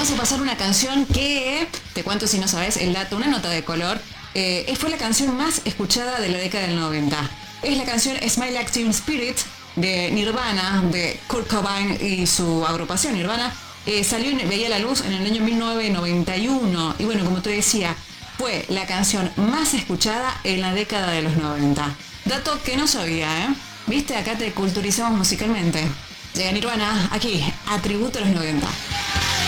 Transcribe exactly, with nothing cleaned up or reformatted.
vamos a pasar una canción que, te cuento si no sabes el dato, una nota de color, eh, fue la canción más escuchada de la década del noventa. Es la canción Smile Like Teen Spirit de Nirvana, de Kurt Cobain y su agrupación Nirvana. Eh, salió y veía la luz en el año mil novecientos noventa y uno y bueno, como te decía, fue la canción más escuchada en la década de los noventa. Dato que no sabía, ¿eh? Viste, acá te culturizamos musicalmente. Llega Nirvana, aquí, a tributo a los noventa.